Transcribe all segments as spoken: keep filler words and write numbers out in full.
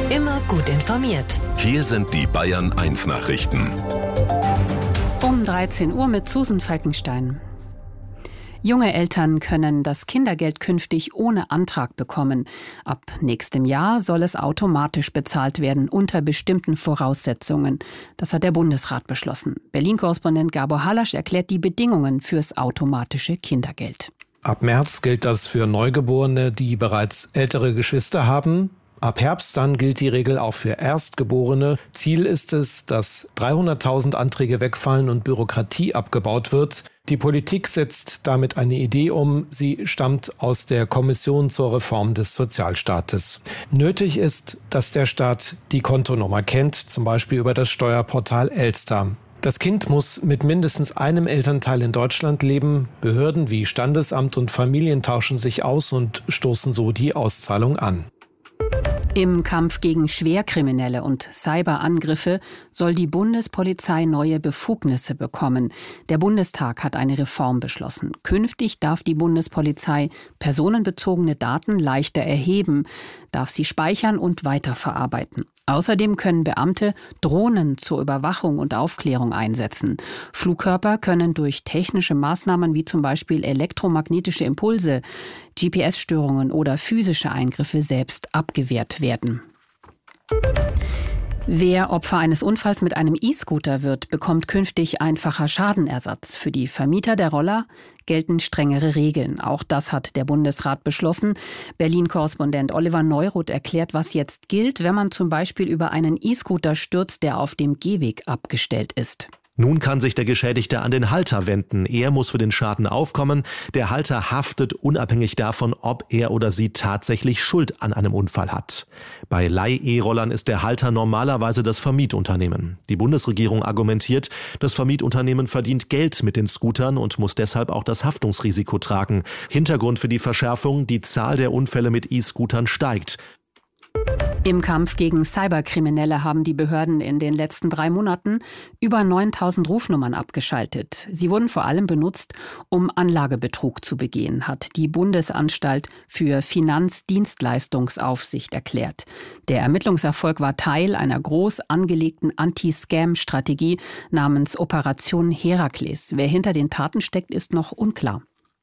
Immer gut informiert. Hier sind die Bayern eins Nachrichten. Um dreizehn Uhr mit Susan Falkenstein. Junge Eltern können das Kindergeld künftig ohne Antrag bekommen. Ab nächstem Jahr soll es automatisch bezahlt werden, unter bestimmten Voraussetzungen. Das hat der Bundesrat beschlossen. Berlin-Korrespondent Gabor Halasch erklärt die Bedingungen fürs automatische Kindergeld. Ab März gilt das für Neugeborene, die bereits ältere Geschwister haben. Ab Herbst dann gilt die Regel auch für Erstgeborene. Ziel ist es, dass dreihunderttausend Anträge wegfallen und Bürokratie abgebaut wird. Die Politik setzt damit eine Idee um. Sie stammt aus der Kommission zur Reform des Sozialstaates. Nötig ist, dass der Staat die Kontonummer kennt, zum Beispiel über das Steuerportal Elster. Das Kind muss mit mindestens einem Elternteil in Deutschland leben. Behörden wie Standesamt und Familien tauschen sich aus und stoßen so die Auszahlung an. Im Kampf gegen Schwerkriminelle und Cyberangriffe soll die Bundespolizei neue Befugnisse bekommen. Der Bundestag hat eine Reform beschlossen. Künftig darf die Bundespolizei personenbezogene Daten leichter erheben, darf sie speichern und weiterverarbeiten. Außerdem können Beamte Drohnen zur Überwachung und Aufklärung einsetzen. Flugkörper können durch technische Maßnahmen wie zum Beispiel elektromagnetische Impulse, G P S-Störungen oder physische Eingriffe selbst abgewehrt werden. Wer Opfer eines Unfalls mit einem E-Scooter wird, bekommt künftig einfacher Schadenersatz. Für die Vermieter der Roller gelten strengere Regeln. Auch das hat der Bundesrat beschlossen. Berlin-Korrespondent Oliver Neuroth erklärt, was jetzt gilt, wenn man zum Beispiel über einen E-Scooter stürzt, der auf dem Gehweg abgestellt ist. Nun kann sich der Geschädigte an den Halter wenden. Er muss für den Schaden aufkommen. Der Halter haftet unabhängig davon, ob er oder sie tatsächlich Schuld an einem Unfall hat. Bei Leih-E-Rollern ist der Halter normalerweise das Vermietunternehmen. Die Bundesregierung argumentiert, das Vermietunternehmen verdient Geld mit den Scootern und muss deshalb auch das Haftungsrisiko tragen. Hintergrund für die Verschärfung: die Zahl der Unfälle mit E-Scootern steigt. Im Kampf gegen Cyberkriminelle haben die Behörden in den letzten drei Monaten über neuntausend Rufnummern abgeschaltet. Sie wurden vor allem benutzt, um Anlagebetrug zu begehen, hat die Bundesanstalt für Finanzdienstleistungsaufsicht erklärt. Der Ermittlungserfolg war Teil einer groß angelegten Anti-Scam-Strategie namens Operation Herakles. Wer hinter den Taten steckt, ist noch unklar.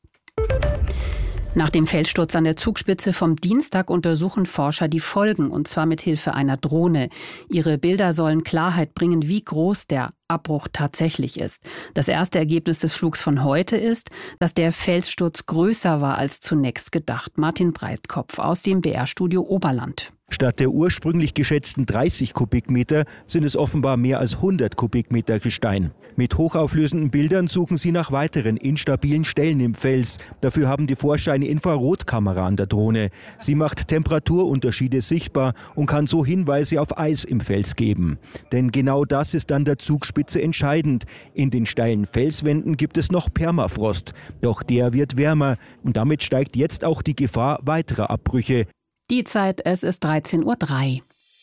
Nach dem Felssturz an der Zugspitze vom Dienstag untersuchen Forscher die Folgen, und zwar mit Hilfe einer Drohne. Ihre Bilder sollen Klarheit bringen, wie groß der Abbruch tatsächlich ist. Das erste Ergebnis des Flugs von heute ist, dass der Felssturz größer war als zunächst gedacht. Martin Breitkopf aus dem B R-Studio Oberland. Statt der ursprünglich geschätzten dreißig Kubikmeter sind es offenbar mehr als hundert Kubikmeter Gestein. Mit hochauflösenden Bildern suchen sie nach weiteren instabilen Stellen im Fels. Dafür haben die Forscher eine Infrarotkamera an der Drohne. Sie macht Temperaturunterschiede sichtbar und kann so Hinweise auf Eis im Fels geben. Denn genau das ist an der Zugspitze entscheidend. In den steilen Felswänden gibt es noch Permafrost. Doch der wird wärmer und damit steigt jetzt auch die Gefahr weiterer Abbrüche. Die Zeit, es ist dreizehn Uhr drei.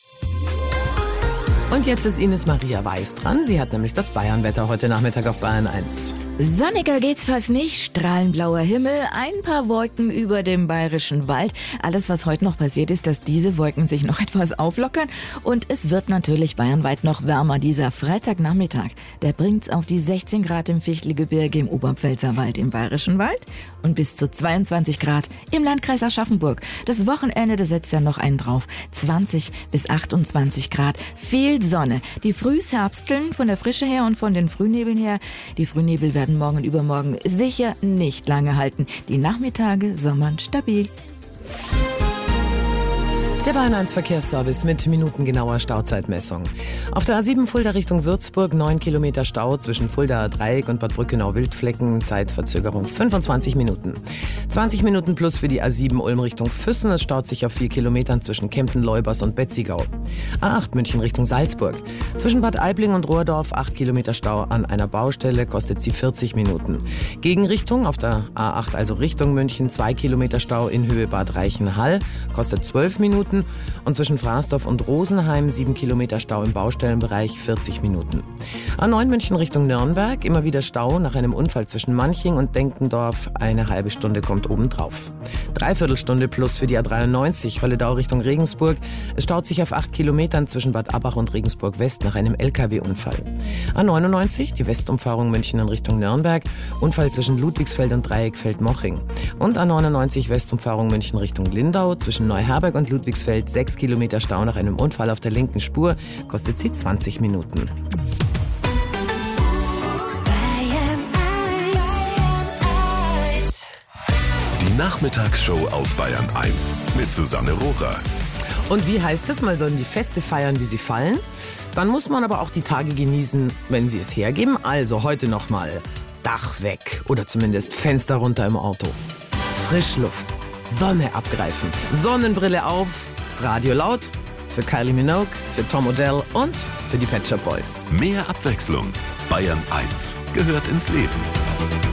Und jetzt ist Ines Maria Weiß dran. Sie hat nämlich das Bayernwetter heute Nachmittag auf Bayern eins. Sonniger geht's fast nicht. Strahlenblauer Himmel, ein paar Wolken über dem Bayerischen Wald. Alles, was heute noch passiert, ist, dass diese Wolken sich noch etwas auflockern. Und es wird natürlich bayernweit noch wärmer. Dieser Freitagnachmittag, der bringt's auf die sechzehn Grad im Fichtelgebirge, im Oberpfälzer Wald, im Bayerischen Wald und bis zu zweiundzwanzig Grad im Landkreis Aschaffenburg. Das Wochenende, da setzt ja noch einen drauf. zwanzig bis achtundzwanzig Grad. Viel Sonne. Die Frühsherbsteln von der Frische her und von den Frühnebeln her. Die Frühnebel werden morgen und übermorgen sicher nicht lange halten. Die Nachmittage sommern stabil. Der Bayern eins Verkehrsservice mit minutengenauer Stauzeitmessung. Auf der A sieben Fulda Richtung Würzburg neun Kilometer Stau zwischen Fuldaer Dreieck und Bad Brückenau-Wildflecken. Zeitverzögerung fünfundzwanzig Minuten. zwanzig Minuten plus für die A sieben Ulm Richtung Füssen. Es staut sich auf vier Kilometern zwischen Kempten-Leubers und Betzigau. A acht München Richtung Salzburg. Zwischen Bad Aibling und Rohrdorf acht Kilometer Stau an einer Baustelle, kostet sie vierzig Minuten. Gegenrichtung auf der A acht, also Richtung München, zwei Kilometer Stau in Höhe Bad Reichenhall, kostet zwölf Minuten. Minuten und zwischen Frasdorf und Rosenheim sieben Kilometer Stau im Baustellenbereich, vierzig Minuten. A neun München Richtung Nürnberg, immer wieder Stau nach einem Unfall zwischen Manching und Denkendorf, eine halbe Stunde kommt obendrauf. Dreiviertelstunde plus für die A dreiundneunzig Holledau Richtung Regensburg. Es staut sich auf acht Kilometern zwischen Bad Abbach und Regensburg West nach einem L K W-Unfall. A neunundneunzig, die Westumfahrung München in Richtung Nürnberg, Unfall zwischen Ludwigsfeld und Dreieckfeld-Moching. Und A neunundneunzig Westumfahrung München Richtung Lindau, zwischen Neuherberg und Ludwigsfeld, sechs Kilometer Stau nach einem Unfall auf der linken Spur, kostet sie zwanzig Minuten. Die Nachmittagsshow auf Bayern eins mit Susanne Rohrer. Und wie heißt es, man soll die Feste feiern, wie sie fallen? Dann muss man aber auch die Tage genießen, wenn sie es hergeben. Also heute nochmal Dach weg oder zumindest Fenster runter im Auto. Frischluft, Sonne abgreifen, Sonnenbrille auf, das Radio laut, für Kylie Minogue, für Tom Odell und für die Pet Shop Boys. Mehr Abwechslung. Bayern eins gehört ins Leben.